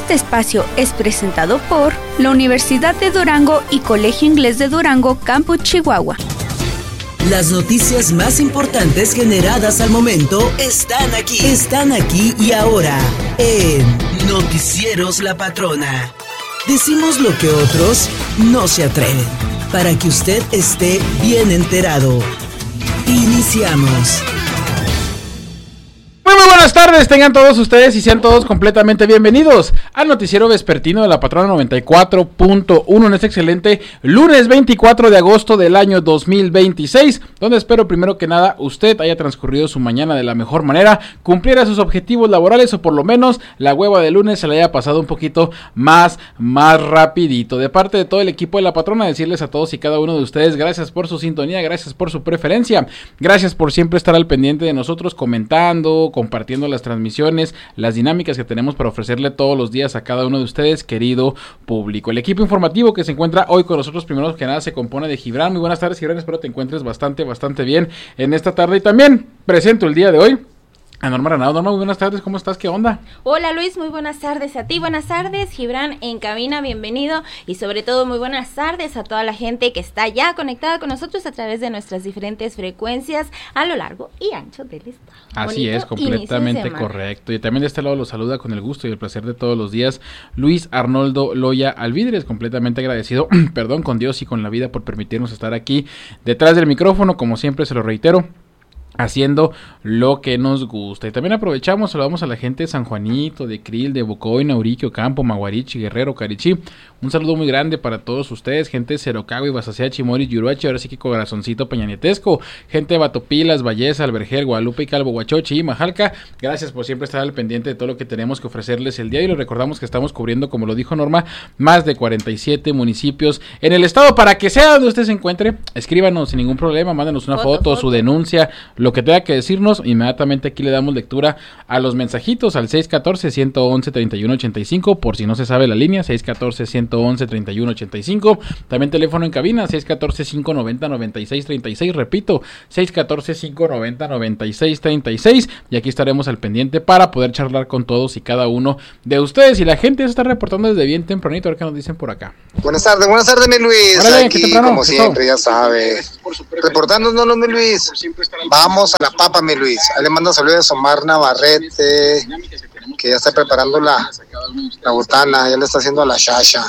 Este espacio es presentado por la Universidad de Durango y Colegio Inglés de Durango, Campus Chihuahua. Las noticias más importantes generadas al momento están aquí y ahora en Noticieros La Patrona. Decimos lo que otros no se atreven, para que usted esté bien enterado. Iniciamos. Muy buenas tardes, tengan todos ustedes y sean todos completamente bienvenidos al noticiero vespertino de La Patrona 94.1 en este excelente lunes 24 de agosto del año 2026, donde espero primero que nada usted haya transcurrido su mañana de la mejor manera, cumpliera sus objetivos laborales o por lo menos la hueva de lunes se le haya pasado un poquito más rapidito. De parte de todo el equipo de La Patrona, decirles a todos y cada uno de ustedes gracias por su sintonía, gracias por su preferencia, gracias por siempre estar al pendiente de nosotros, comentando, compartiendo las transmisiones, las dinámicas que tenemos para ofrecerle todos los días a cada uno de ustedes, querido público. El equipo informativo que se encuentra hoy con nosotros, primero que nada, se compone de Gibran. Muy buenas tardes, Gibran, espero te encuentres bastante bien en esta tarde. Y también presento el día de hoy a Norma Ranado. Norma, muy buenas tardes, ¿cómo estás? ¿Qué onda? Hola Luis, muy buenas tardes a ti, buenas tardes, Gibran en cabina, bienvenido, y sobre todo muy buenas tardes a toda la gente que está ya conectada con nosotros a través de nuestras diferentes frecuencias a lo largo y ancho del estado. Así es, completamente correcto. Y también de este lado los saluda con el gusto y el placer de todos los días Luis Arnoldo Loya Alvidres, completamente agradecido, perdón, con Dios y con la vida por permitirnos estar aquí detrás del micrófono, como siempre se lo reitero, haciendo lo que nos gusta. Y también aprovechamos, saludamos a la gente de San Juanito, de Krill, de Bocoy, Nauriquio, Campo, Maguarichi, Guerrero, Carichí. Un saludo muy grande para todos ustedes, gente de Cerocago, Ibasacea, Chimoris, Yuruachi, ahora sí que corazoncito peñanietesco, gente de Batopilas, Valleza, Albergel, Guadalupe y Calvo, Huachochi y Majalca. Gracias por siempre estar al pendiente de todo lo que tenemos que ofrecerles el día y les recordamos que estamos cubriendo, como lo dijo Norma, más de 47 municipios en el estado. Para que sea donde usted se encuentre, escríbanos sin ningún problema, mándenos una foto, su denuncia, lo que tenga que decirnos, inmediatamente aquí le damos lectura a los mensajitos al 614-111-3185, por si no se sabe la línea, 614-111-3185, también teléfono en cabina, 614-590-9636, repito, 614-590-9636, y aquí estaremos al pendiente para poder charlar con todos y cada uno de ustedes, y la gente se está reportando desde bien tempranito, a ver qué nos dicen por acá. Buenas tardes, mi Luis. Órale, aquí como siempre, ya sabes, reportándonos, mi Luis. Vamos a la papa, mi Luis. Ahí le mando saludos a Omar Navarrete, que ya está preparando la botana, ya le está haciendo a la chacha.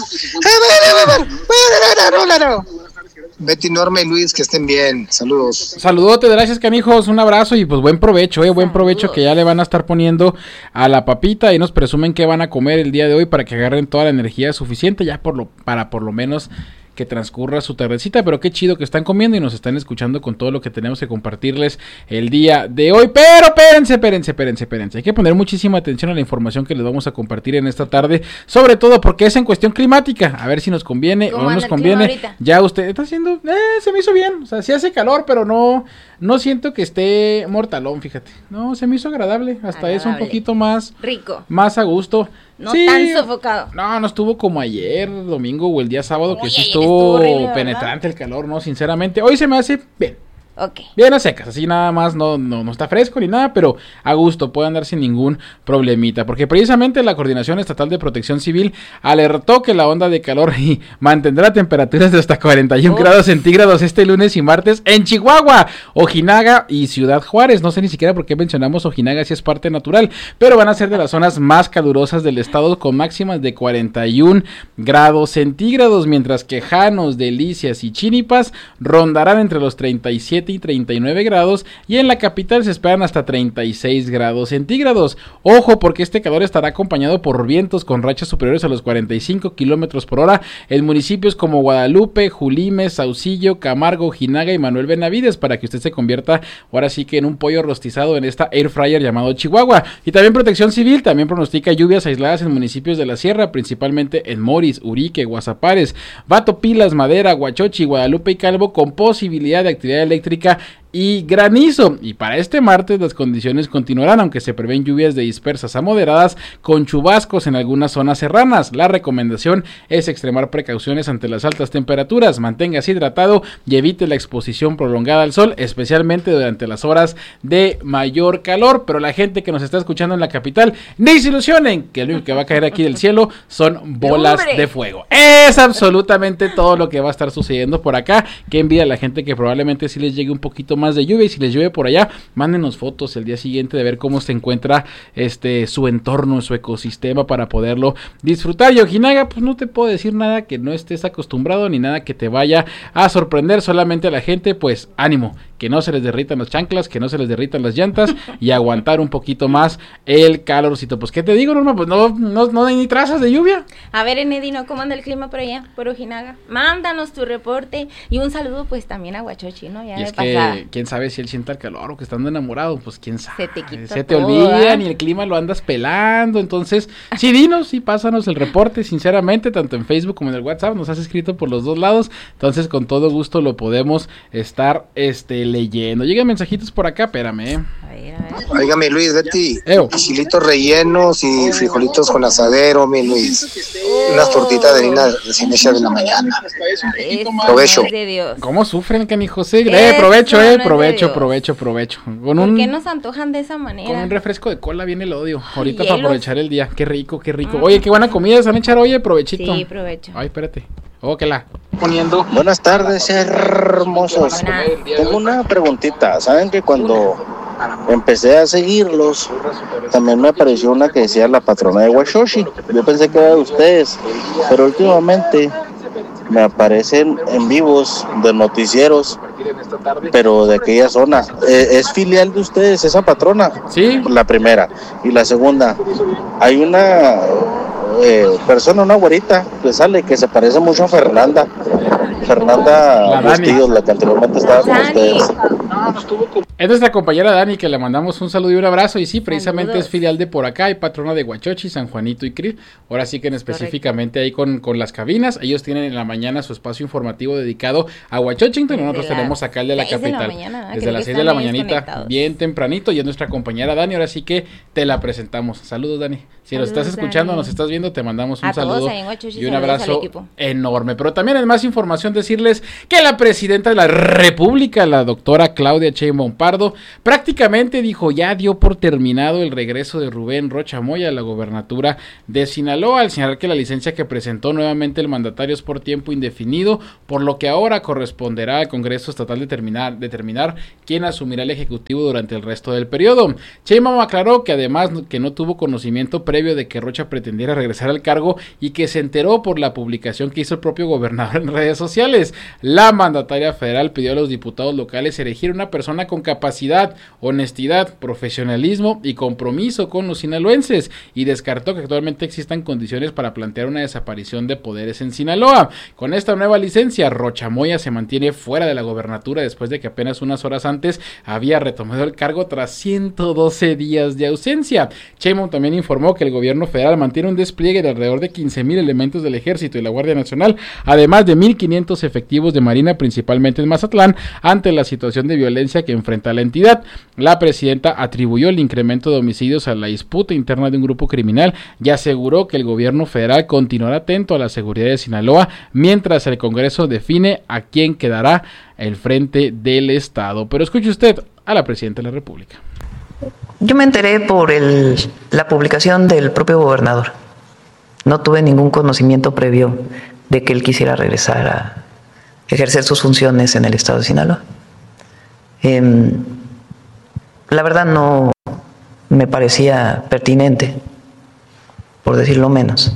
Betty, Norma y Luis, que estén bien. Saludos. Saludote, gracias canijos, un abrazo y pues buen provecho, buen provecho que ya le van a estar poniendo a la papita y nos presumen que van a comer el día de hoy para que agarren toda la energía suficiente ya para por lo menos que transcurra su tardecita, pero qué chido que están comiendo y nos están escuchando con todo lo que tenemos que compartirles el día de hoy, pero espérense, hay que poner muchísima atención a la información que les vamos a compartir en esta tarde, sobre todo porque es en cuestión climática, a ver si nos conviene o no nos conviene. Ya usted está haciendo, se me hizo bien, o sea, sí hace calor, pero no siento que esté mortalón, fíjate, no, se me hizo agradable, hasta eso un poquito más rico, más a gusto. No sí, tan sofocado. No estuvo como ayer, domingo o el día sábado, que sí estuvo horrible, penetrante el calor, ¿no? Sinceramente, hoy se me hace bien. Okay. Bien a secas, así nada más, no está fresco ni nada, pero a gusto, puede andar sin ningún problemita, porque precisamente la Coordinación Estatal de Protección Civil alertó que la onda de calor mantendrá temperaturas de hasta 41 grados centígrados este lunes y martes en Chihuahua, Ojinaga y Ciudad Juárez. No sé ni siquiera por qué mencionamos Ojinaga si es parte natural, pero van a ser de las zonas más calurosas del estado con máximas de 41 grados centígrados, mientras que Janos, Delicias y Chínipas rondarán entre los 37 y 39 grados y en la capital se esperan hasta 36 grados centígrados. Ojo, porque este calor estará acompañado por vientos con rachas superiores a los 45 kilómetros por hora en municipios como Guadalupe, Julimes, Saucillo, Camargo, Ojinaga y Manuel Benavides, para que usted se convierta ahora sí que en un pollo rostizado en esta air fryer llamado Chihuahua. Y también Protección Civil también pronostica lluvias aisladas en municipios de la sierra, principalmente en Moris, Urique, Guasapares, Vato Pilas, Madera, Huachochi, Guadalupe y Calvo, con posibilidad de actividad eléctrica y granizo. Y para este martes las condiciones continuarán, aunque se prevén lluvias de dispersas a moderadas con chubascos en algunas zonas serranas. La recomendación es extremar precauciones ante las altas temperaturas, manténgase hidratado y evite la exposición prolongada al sol, especialmente durante las horas de mayor calor. Pero la gente que nos está escuchando en la capital, ni se ilusionen que lo único que va a caer aquí del cielo son bolas de fuego. Es absolutamente todo lo que va a estar sucediendo por acá. Qué envidia a la gente que probablemente sí les llegue un poquito más de lluvia, y si les llueve por allá, mándenos fotos el día siguiente de ver cómo se encuentra su entorno, su ecosistema, para poderlo disfrutar. Y Ojinaga, pues no te puedo decir nada que no estés acostumbrado ni nada que te vaya a sorprender, solamente a la gente pues ánimo, que no se les derritan las chanclas, que no se les derritan las llantas y aguantar un poquito más el calorcito. Pues qué te digo, Norma, pues no hay ni trazas de lluvia. A ver, Enedino, ¿cómo anda el clima por allá, por Ojinaga? Mándanos tu reporte y un saludo pues también a Huachochi, ¿no? Ya y de es pasada. que quién sabe si él sienta el calor o que estando enamorado, pues quién sabe. Se te quita Se te todo, olvida, ¿eh? ni el clima lo andas pelando. Entonces, sí, dinos, sí, pásanos el reporte, sinceramente, tanto en Facebook como en el WhatsApp, nos has escrito por los dos lados, entonces con todo gusto lo podemos estar leyendo. Llegan mensajitos por acá, espérame. A ver. Oiga, mi Luis, Betty, Eo. chilitos rellenos y frijolitos con asadero, mi Luis. Unas tortitas de harina recién hechas de la mañana. Eso Provecho. no es de Dios. ¿Cómo sufren, canijo? Sí, Eso provecho, no es de provecho, Dios. provecho. ¿Por qué nos antojan de esa manera? Con un refresco de cola viene el odio. Ahorita hielos. para aprovechar el día. Qué rico. Oye, qué buena comida se van a echar, oye, provechito. Sí, provecho. Ay, espérate. Que la poniendo. Buenas tardes, hermosos. Tengo una preguntita. ¿Saben que cuando empecé a seguirlos, también me apareció una que decía la patrona de Huachochi? Yo pensé que era de ustedes, pero últimamente me aparecen en vivos de noticieros, pero de aquella zona. ¿Es filial de ustedes esa patrona? Sí. La primera. Y la segunda, hay una persona, una güerita que sale, que se parece mucho a Fernanda Bustillos, la que anteriormente estaba con Dani. ustedes. Es nuestra compañera Dani, que le mandamos un saludo y un abrazo. Y sí, precisamente Saludos. es filial de por acá y patrona de Huachochi, San Juanito y Cris. Ahora sí que específicamente ahí con las cabinas. Ellos tienen en la mañana su espacio informativo dedicado a Huachochington. Y nosotros tenemos acá el de la 6 de la capital. mañana, Desde creo las que 6 de la están ahí mañanita, desconectados. bien tempranito. Y es nuestra compañera Dani. Ahora sí que te la presentamos. Saludos, Dani. Si nos Saludos, estás escuchando, Dani. nos estás viendo, te mandamos un A todos saludo ahí en Huachochi, y un saludos al abrazo equipo. enorme. Pero también en más información decirles que la presidenta de la República, la doctora Claudia Sheinbaum Pardo, prácticamente dijo ya dio por terminado el regreso de Rubén Rocha Moya a la gobernatura de Sinaloa, al señalar que la licencia que presentó nuevamente el mandatario es por tiempo indefinido, por lo que ahora corresponderá al Congreso Estatal determinar quién asumirá el Ejecutivo durante el resto del periodo. Sheinbaum aclaró que además que no tuvo conocimiento previo de que Rocha pretendiera regresar al cargo y que se enteró por la publicación que hizo el propio gobernador en redes sociales. La mandataria federal pidió a los diputados locales elegir una persona con capacidad, honestidad, profesionalismo y compromiso con los sinaloenses, y descartó que actualmente existan condiciones para plantear una desaparición de poderes en Sinaloa. Con esta nueva licencia, Rocha Moya se mantiene fuera de la gobernatura después de que apenas unas horas antes había retomado el cargo tras 112 días de ausencia. Sheinbaum también informó que el gobierno federal mantiene un despliegue de alrededor de 15,000 elementos del Ejército y la Guardia Nacional, además de 1,500 efectivos de Marina, principalmente en Mazatlán, ante la situación de violencia que enfrenta la entidad. La presidenta atribuyó el incremento de homicidios a la disputa interna de un grupo criminal y aseguró que el gobierno federal continuará atento a la seguridad de Sinaloa mientras el Congreso define a quién quedará el frente del Estado. Pero escuche usted a la presidenta de la República. Yo me enteré por la publicación del propio gobernador. No tuve ningún conocimiento previo de que él quisiera regresar a ejercer sus funciones en el estado de Sinaloa. La verdad no me parecía pertinente, por decirlo menos.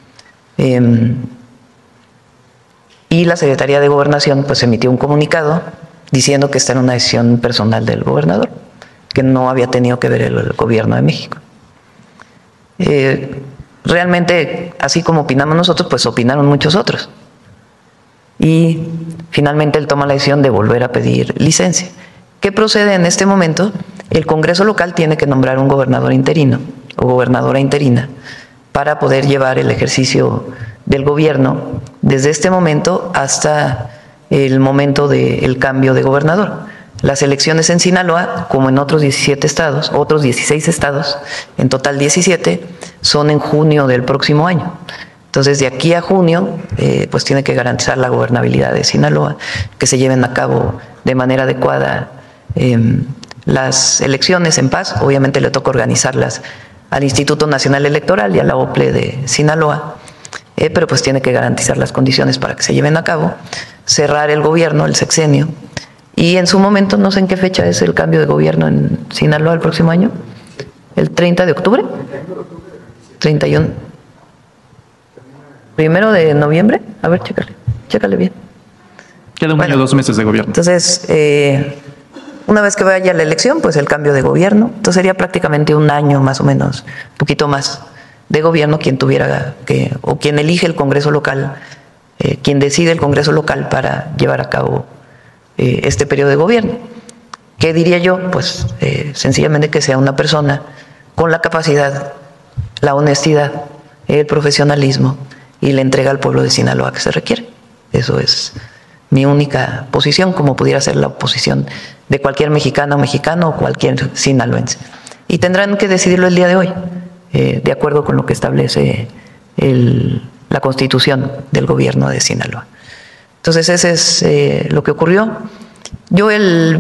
Y la Secretaría de Gobernación pues emitió un comunicado diciendo que esta era una decisión personal del gobernador, que no había tenido que ver el gobierno de México. Realmente, así como opinamos nosotros, pues opinaron muchos otros. Y finalmente él toma la decisión de volver a pedir licencia. ¿Qué procede en este momento? El Congreso local tiene que nombrar un gobernador interino o gobernadora interina para poder llevar el ejercicio del gobierno desde este momento hasta el momento del cambio de gobernador. Las elecciones en Sinaloa, como en otros 17 estados, otros 16 estados, en total 17, son en junio del próximo año. Entonces, de aquí a junio, pues tiene que garantizar la gobernabilidad de Sinaloa, que se lleven a cabo de manera adecuada las elecciones en paz. Obviamente le toca organizarlas al Instituto Nacional Electoral y a la OPLE de Sinaloa, pero pues tiene que garantizar las condiciones para que se lleven a cabo, cerrar el gobierno, el sexenio. Y en su momento, no sé en qué fecha es el cambio de gobierno en Sinaloa el próximo año, ¿el 30 de octubre? 31. ¿1 de noviembre? A ver, chécale bien. Queda un año, 2 meses de gobierno. Entonces, una vez que vaya la elección, pues el cambio de gobierno, entonces sería prácticamente un año más o menos, un poquito más de gobierno quien tuviera que, o quien elige el Congreso local, quien decide el Congreso local para llevar a cabo este periodo de gobierno. ¿Qué diría yo? Pues sencillamente que sea una persona con la capacidad, la honestidad, el profesionalismo y la entrega al pueblo de Sinaloa que se requiere. Eso es mi única posición, como pudiera ser la posición de cualquier mexicana o mexicano o cualquier sinaloense. Y tendrán que decidirlo el día de hoy, de acuerdo con lo que establece la Constitución del gobierno de Sinaloa. Entonces, ese es lo que ocurrió. Yo el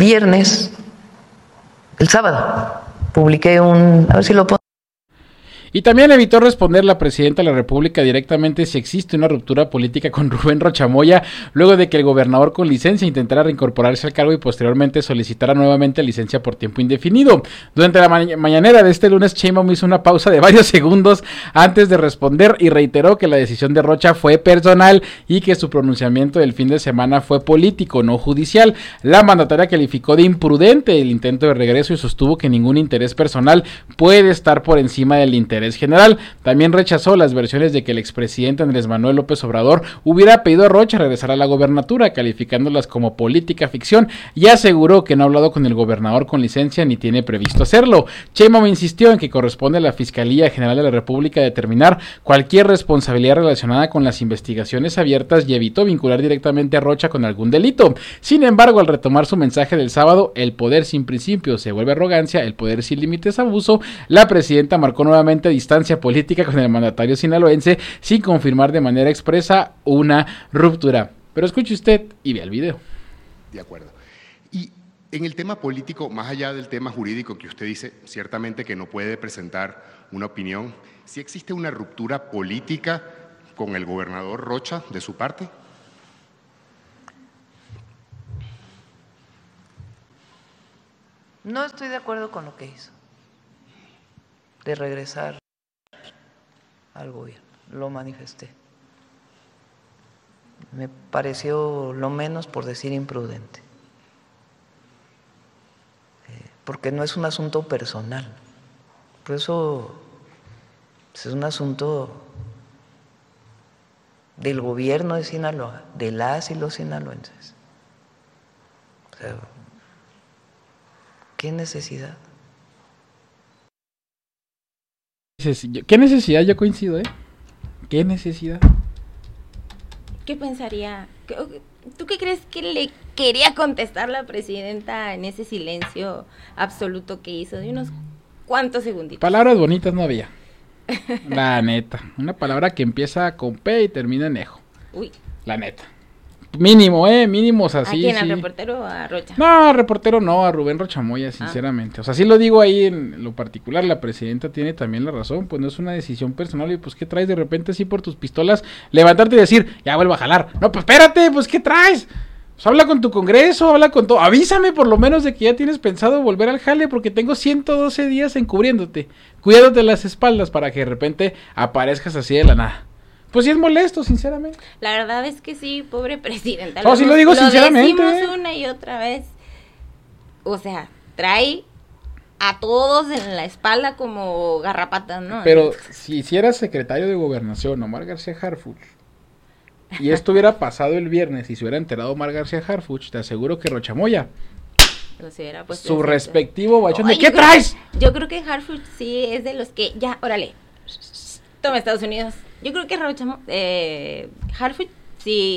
sábado, publiqué a ver si lo puedo. Y también evitó responder la presidenta de la República directamente si existe una ruptura política con Rubén Rocha Moya, luego de que el gobernador con licencia intentara reincorporarse al cargo y posteriormente solicitara nuevamente licencia por tiempo indefinido. Durante la mañanera de este lunes, Sheinbaum hizo una pausa de varios segundos antes de responder y reiteró que la decisión de Rocha fue personal y que su pronunciamiento del fin de semana fue político, no judicial. La mandataria calificó de imprudente el intento de regreso y sostuvo que ningún interés personal puede estar por encima del interés general. También rechazó las versiones de que el expresidente Andrés Manuel López Obrador hubiera pedido a Rocha regresar a la gobernatura, calificándolas como política ficción, y aseguró que no ha hablado con el gobernador con licencia ni tiene previsto hacerlo. Sheinbaum insistió en que corresponde a la Fiscalía General de la República determinar cualquier responsabilidad relacionada con las investigaciones abiertas y evitó vincular directamente a Rocha con algún delito. Sin embargo, al retomar su mensaje del sábado, el poder sin principios se vuelve arrogancia, el poder sin límites abuso, la presidenta marcó nuevamente distancia política con el mandatario sinaloense sin confirmar de manera expresa una ruptura. Pero escuche usted y vea el video. De acuerdo. Y en el tema político, más allá del tema jurídico que usted dice, ciertamente que no puede presentar una opinión, ¿sí existe una ruptura política con el gobernador Rocha de su parte? No estoy de acuerdo con lo que hizo, de regresar al gobierno, lo manifesté. Me pareció lo menos por decir imprudente, porque no es un asunto personal, por eso es un asunto del gobierno de Sinaloa, de las y los sinaloenses. O sea, ¿qué necesidad? ¿Qué necesidad? Yo coincido, ¿Qué necesidad? ¿Qué pensaría? ¿Tú qué crees que le quería contestar la presidenta en ese silencio absoluto que hizo de unos cuantos segunditos? Palabras bonitas no había. La neta. Una palabra que empieza con P y termina en ejo. Uy. La neta. Mínimo, mínimos así. ¿A quién? Sí. ¿Al reportero o a Rocha? No, al reportero no, a Rubén Rocha Moya, sinceramente. O sea, sí lo digo ahí en lo particular, la presidenta tiene también la razón, pues no es una decisión personal y pues ¿qué traes de repente así por tus pistolas? Levantarte y decir, ya vuelvo a jalar. No, pues espérate, pues ¿qué traes? Pues habla con tu congreso, habla con todo. Avísame por lo menos de que ya tienes pensado volver al jale porque tengo 112 días encubriéndote, cuidándote las espaldas para que de repente aparezcas así de la nada. Pues sí es molesto, sinceramente. La verdad es que sí, pobre presidenta. No, sí lo digo sinceramente. Lo decimos una y otra vez. O sea, trae a todos en la espalda como garrapatas, ¿no? Pero si hiciera secretario de Gobernación Omar García Harfuch, y esto hubiera pasado el viernes y se hubiera enterado Omar García Harfuch, te aseguro que Rocha Moya, su respectivo bachón de ¿qué traes? Yo creo que Harfuch sí es de los que, ya, órale, toma Estados Unidos. Yo creo que Harfuch sí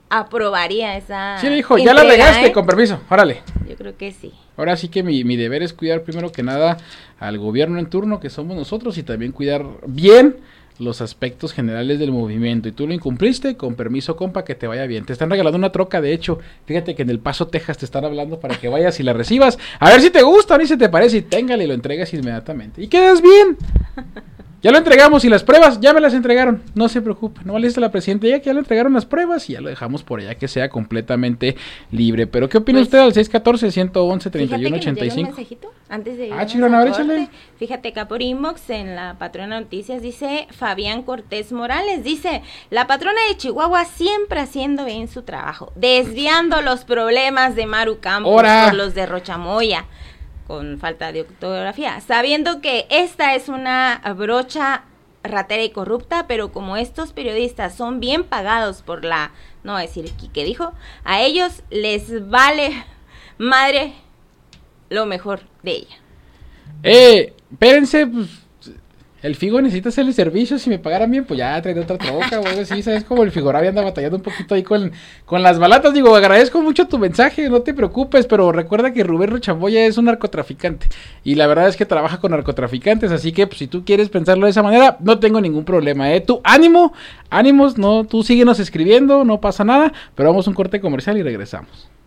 aprobaría esa. Sí, le dijo, ya la regaste, con permiso, órale. Yo creo que sí. Ahora sí que mi deber es cuidar primero que nada al gobierno en turno, que somos nosotros, y también cuidar bien los aspectos generales del movimiento. Y tú lo incumpliste, con permiso, compa, que te vaya bien. Te están regalando una troca, de hecho. Fíjate que en El Paso, Texas, te están hablando para que vayas y la recibas. A ver si te gusta, ni se te parece, y téngale, y lo entregas inmediatamente. Y quedas bien. Ya lo entregamos, y las pruebas ya me las entregaron. No se preocupen, no molesta a la presidenta, ya que ya le entregaron las pruebas y ya lo dejamos por allá que sea completamente libre. Pero ¿qué opina usted al 614-111-3185? Antes de Chirona, a ver, échale. Fíjate acá por inbox en la Patrona Noticias, dice Fabián Cortés Morales, dice: la patrona de Chihuahua siempre haciendo bien su trabajo, desviando los problemas de Maru Campos por los de Rochamoya, con falta de ortografía, sabiendo que esta es una brocha ratera y corrupta, pero como estos periodistas son bien pagados por la, no voy a decir qué dijo, a ellos les vale madre lo mejor de ella. Espérense, pues, el Figo necesita hacerle servicio. Si me pagaran bien, pues ya traeré otra troca o algo así, ¿sabes? Como el Figorabi anda batallando un poquito ahí con las balatas. Digo, agradezco mucho tu mensaje, no te preocupes, pero recuerda que Rubén Rochamoya es un narcotraficante, y la verdad es que trabaja con narcotraficantes, así que pues, si tú quieres pensarlo de esa manera, no tengo ningún problema, Tú, ánimos, no, tú síguenos escribiendo, no pasa nada, pero vamos a un corte comercial y regresamos.